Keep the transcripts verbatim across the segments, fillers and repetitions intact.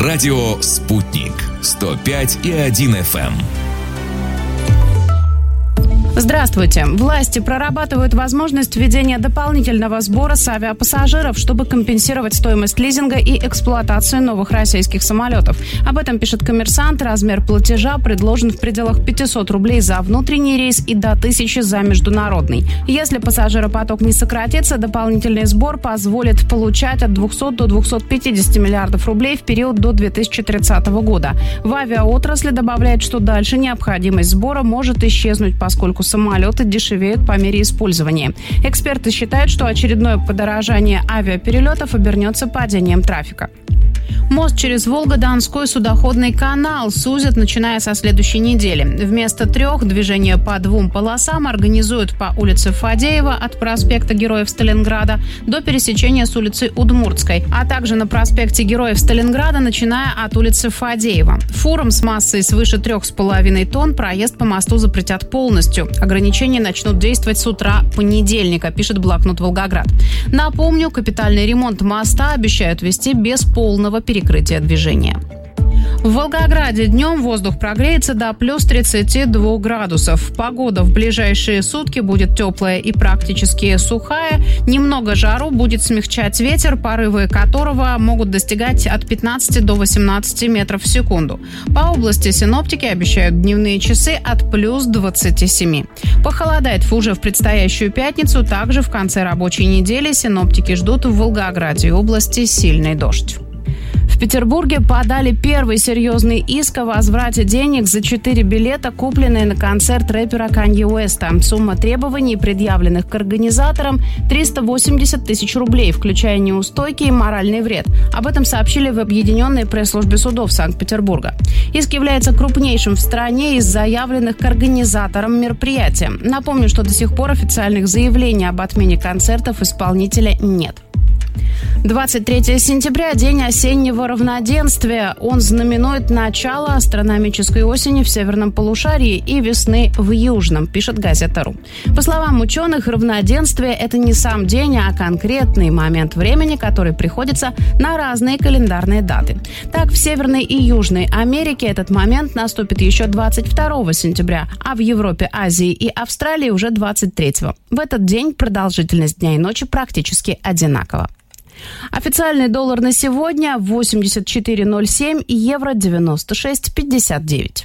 Радио «Спутник» сто пять и один эф эм. Здравствуйте. Власти прорабатывают возможность введения дополнительного сбора с авиапассажиров, чтобы компенсировать стоимость лизинга и эксплуатацию новых российских самолетов. Об этом пишет «Коммерсант». Размер платежа предложен в пределах пятьсот рублей за внутренний рейс и до тысячи за международный. Если пассажиропоток не сократится, дополнительный сбор позволит получать от двухсот до двухсот пятидесяти миллиардов рублей в период до две тысячи тридцатого года. В авиаотрасли добавляют, что дальше необходимость сбора может исчезнуть, поскольку самолеты дешевеют по мере использования. Эксперты считают, что очередное подорожание авиаперелетов обернется падением трафика. Мост через Волго-Донской судоходный канал сузят, начиная со следующей недели. Вместо трех движения по двум полосам организуют по улице Фадеева от проспекта Героев Сталинграда до пересечения с улицей Удмуртской, а также на проспекте Героев Сталинграда, начиная от улицы Фадеева. Фурам с массой свыше трех с половиной тонн проезд по мосту запретят полностью. Ограничения начнут действовать с утра понедельника, пишет блокнот «Волгоград». Напомню, капитальный ремонт моста обещают вести без полного перекрытия движения. В Волгограде днем воздух прогреется до плюс тридцати двух градусов. Погода в ближайшие сутки будет теплая и практически сухая. Немного жару будет смягчать ветер, порывы которого могут достигать от пятнадцати до восемнадцати метров в секунду. По области синоптики обещают дневные часы от плюс двадцати семи. Похолодает уже в предстоящую пятницу. Также в конце рабочей недели синоптики ждут в Волгограде и области сильный дождь. В Петербурге подали первый серьезный иск о возврате денег за четыре билета, купленные на концерт рэпера Канье Уэста. Сумма требований, предъявленных к организаторам, триста восемьдесят тысяч рублей, включая неустойки и моральный вред. Об этом сообщили в объединенной пресс-службе судов Санкт-Петербурга. Иск является крупнейшим в стране из заявленных к организаторам мероприятия. Напомню, что до сих пор официальных заявлений об отмене концертов исполнителя нет. двадцать третьего сентября – день осеннего равноденствия. Он знаменует начало астрономической осени в северном полушарии и весны в южном, пишет газета.ру. По словам ученых, равноденствие – это не сам день, а конкретный момент времени, который приходится на разные календарные даты. Так, в Северной и Южной Америке этот момент наступит еще двадцать второго сентября, а в Европе, Азии и Австралии уже двадцать третьего. В этот день продолжительность дня и ночи практически одинакова. Официальный доллар на сегодня восемьдесят четыре ноль семь, евро девяносто шесть пятьдесят девять.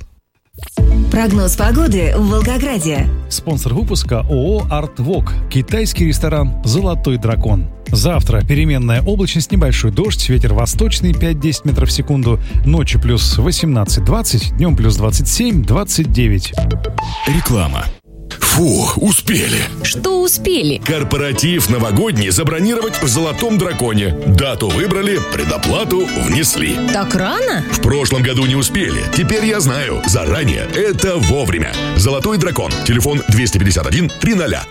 Прогноз погоды в Волгограде. Спонсор выпуска ООО «Артвок». Китайский ресторан «Золотой дракон». Завтра переменная облачность, небольшой дождь, ветер восточный пять-десять метров в секунду. Ночью плюс восемнадцать двадцать, днем плюс двадцать семь двадцать девять. Реклама. Фу, успели. Что успели? Корпоратив новогодний забронировать в «Золотом драконе». Дату выбрали, предоплату внесли. Так рано? В прошлом году не успели. Теперь я знаю. Заранее. Это вовремя. «Золотой дракон». Телефон двести пятьдесят один триста.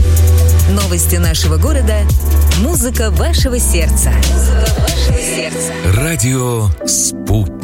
Новости нашего города. Музыка вашего сердца. Музыка вашего сердца. Радио «Спутник».